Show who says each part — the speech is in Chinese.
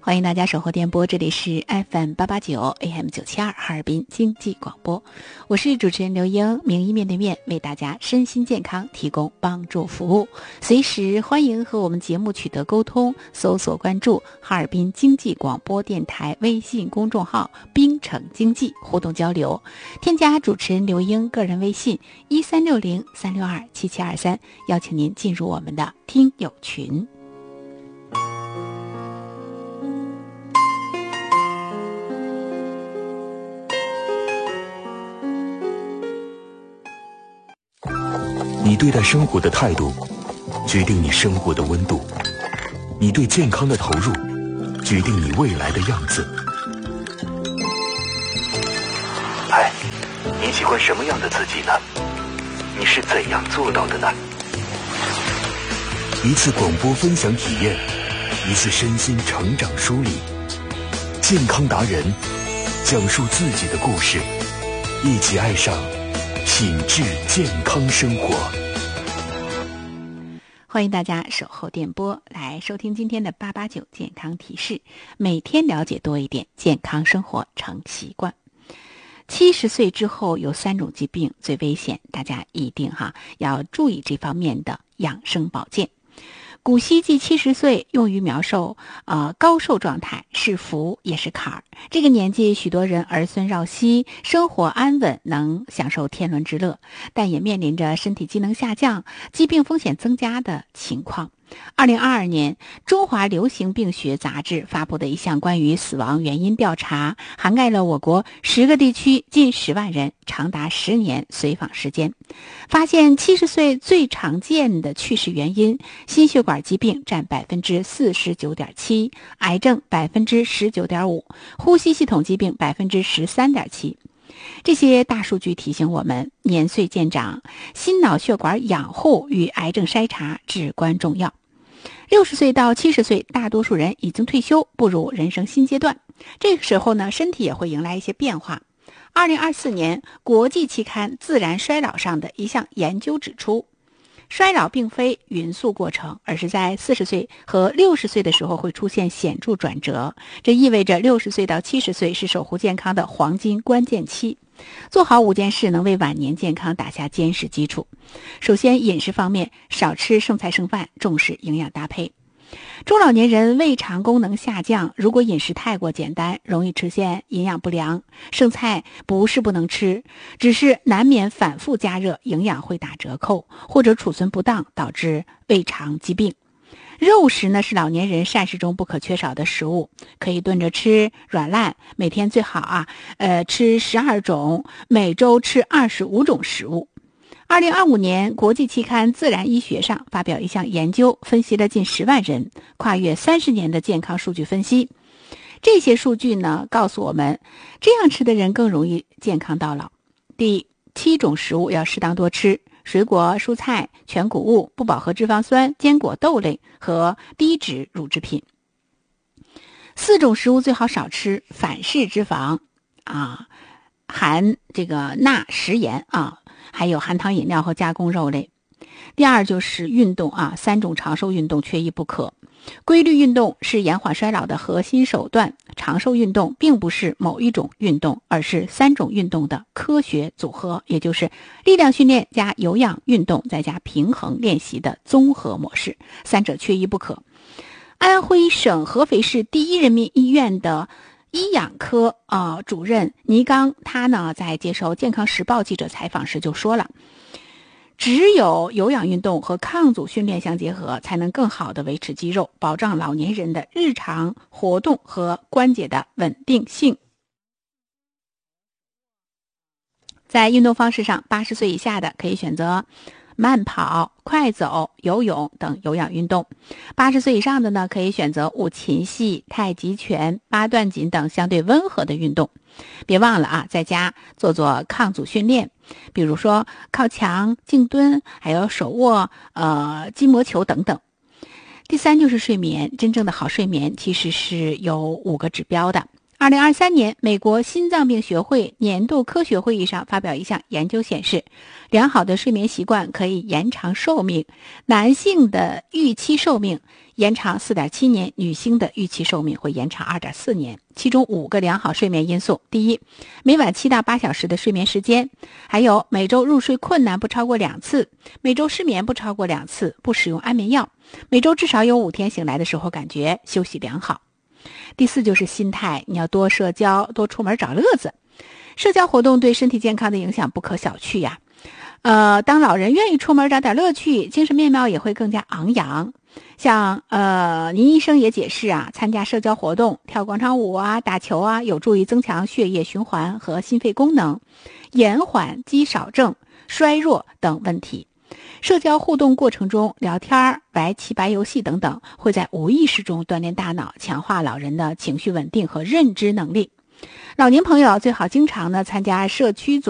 Speaker 1: 欢迎大家守候电波，这里是 FM889 AM972 哈尔滨经济广播，我是主持人刘英，名医面对面为大家身心健康提供帮助服务，随时欢迎和我们节目取得沟通，搜索关注哈尔滨经济广播电台微信公众号滨城经济互动交流，添加主持人刘英个人微信1360-362-7723，邀请您进入我们的听友群。
Speaker 2: 你对待生活的态度决定你生活的温度，你对健康的投入决定你未来的样子。嗨，你喜欢什么样的自己呢？你是怎样做到的呢？一次广播分享体验，一次身心成长梳理，健康达人讲述自己的故事，一起爱上品质健康生活。
Speaker 1: 欢迎大家守候电波来收听今天的889健康提示，每天了解多一点，健康生活成习惯。70岁之后有3种疾病最危险，大家一定要注意这方面的养生保健。古稀记70岁用于描述高寿状态，是福也是坎儿。这个年纪许多人儿孙绕膝，生活安稳，能享受天伦之乐，但也面临着身体机能下降、疾病风险增加的情况。2022年中华流行病学杂志发布的一项关于死亡原因调查，涵盖了我国10个地区近10万人，长达10年随访时间，发现70岁最常见的去世原因，心血管疾病占 49.7%， 癌症 19.5%， 呼吸系统疾病 13.7%。这些大数据提醒我们，年岁渐长，心脑血管养护与癌症筛查至关重要。60岁到70岁，大多数人已经退休，步入人生新阶段。这个时候呢，身体也会迎来一些变化。2024年，国际期刊《自然衰老》上的一项研究指出，衰老并非匀速过程，而是在40岁和60岁的时候会出现显著转折。这意味着60岁到70岁是守护健康的黄金关键期。做好5件事能为晚年健康打下坚实基础。首先，饮食方面，少吃剩菜剩饭，重视营养搭配。中老年人胃肠功能下降，如果饮食太过简单，容易出现营养不良。剩菜不是不能吃，只是难免反复加热，营养会打折扣，或者储存不当，导致胃肠疾病。肉食呢是老年人膳食中不可缺少的食物，可以炖着吃，软烂，每天最好吃12种，每周吃25种食物。2025年，国际期刊《自然医学》上发表一项研究，分析了近10万人，跨越30年的健康数据分析。这些数据呢，告诉我们，这样吃的人更容易健康到老。第7种食物要适当多吃，水果、蔬菜、全谷物、不饱和脂肪酸、坚果、豆类和低脂乳制品。4种食物最好少吃，反式脂肪含这个钠、食盐还有含糖饮料和加工肉类。第2就是运动3种长寿运动缺一不可。规律运动是延缓衰老的核心手段，长寿运动并不是某一种运动，而是3种运动的科学组合，也就是力量训练加有氧运动再加平衡练习的综合模式，三者缺一不可。安徽省合肥市第一人民医院的医养科主任倪刚，他呢在接受健康时报记者采访时就说了，只有有氧运动和抗阻训练相结合，才能更好地维持肌肉，保障老年人的日常活动和关节的稳定性。在运动方式上，80岁以下的可以选择慢跑、快走、游泳等有氧运动；80岁以上的呢，可以选择舞琴戏、太极拳、八段锦等相对温和的运动。别忘了在家做做抗阻训练，比如说靠墙、静蹲，还有手握筋膜球等等。第3就是睡眠，真正的好睡眠其实是有5个指标的。2023年，美国心脏病学会年度科学会议上发表一项研究显示，良好的睡眠习惯可以延长寿命，男性的预期寿命延长 4.7 年，女性的预期寿命会延长 2.4 年。其中5个良好睡眠因素：第一，每晚7到8小时的睡眠时间，还有每周入睡困难不超过2次，每周失眠不超过2次，不使用安眠药，每周至少有5天醒来的时候感觉休息良好。第四就是心态，你要多社交，多出门找乐子。社交活动对身体健康的影响不可小觑呀。当老人愿意出门找点乐趣，精神面貌也会更加昂扬。像倪医生也解释啊，参加社交活动，跳广场舞啊，打球啊，有助于增强血液循环和心肺功能，延缓肌少症、衰弱等问题。社交互动过程中，聊天、玩棋牌游戏等等，会在无意识中锻炼大脑，强化老人的情绪稳定和认知能力。老年朋友最好经常呢参加社区组